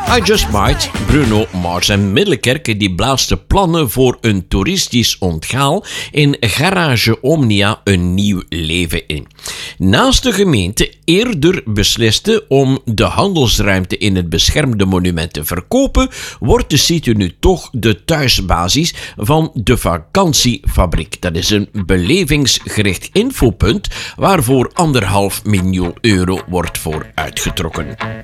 I Just Might, Bruno Mars en Middelkerke die blaast plannen voor een toeristisch onthaal in Garage Omnia een nieuw leven in. Naast de gemeente eerder besliste om de handelsruimte in het beschermde monument te verkopen, wordt de site nu toch de thuisbasis van de vakantiefabriek. Dat is een belevingsgericht infopunt waarvoor €1,5 miljoen wordt voor uitgetrokken.